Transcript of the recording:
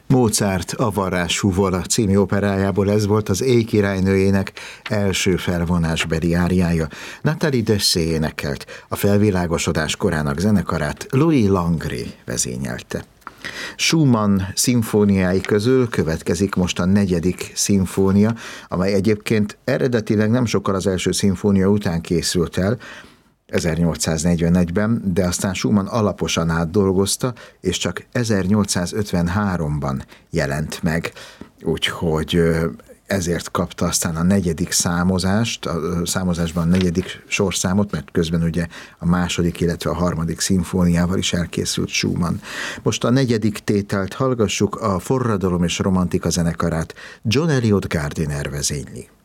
Mozart A varázshúvola című operájából ez volt az Éj királynőjének első felvonásbeli áriája. Nathalie Dessay énekelt, a felvilágosodás korának zenekarát Louis Langrée vezényelte. Schumann szimfóniái közül következik most a 4. szimfónia, amely egyébként eredetileg nem sokkal az első szimfónia után készült el, 1841-ben, de aztán Schumann alaposan átdolgozta, és csak 1853-ban jelent meg. Úgyhogy ezért kapta aztán a 4. számozást, a számozásban a 4. sorszámot, mert közben ugye a 2., illetve a 3. szimfóniával is elkészült Schumann. Most a 4. tételt hallgassuk, a Forradalom és Romantika zenekarát John Eliot Gardiner vezényli.